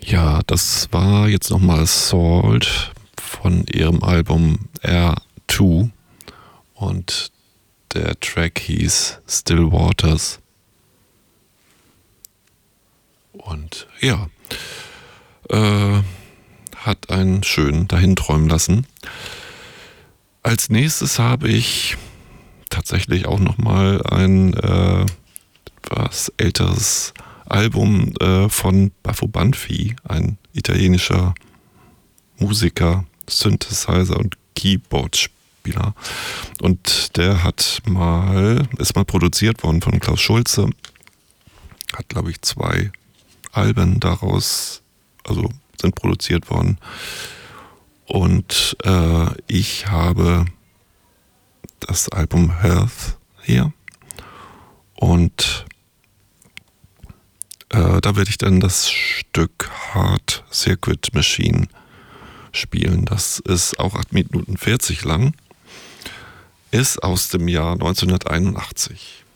Ja, das war jetzt nochmal Salt von ihrem Album R2 und der Track hieß Still Waters. Und ja, hat einen schön dahinträumen lassen. Als nächstes habe ich tatsächlich auch nochmal ein etwas älteres Album von Baffo Banfi, ein italienischer Musiker, Synthesizer und Keyboardspieler. Und der ist mal produziert worden von Klaus Schulze. Hat, glaube ich, 2 Alben daraus, also sind produziert worden. Und ich habe das Album Health hier. Und da werde ich dann das Stück Heart Circuit Machine spielen. Das ist auch 8 Minuten 40 lang. Ist aus dem Jahr 1981.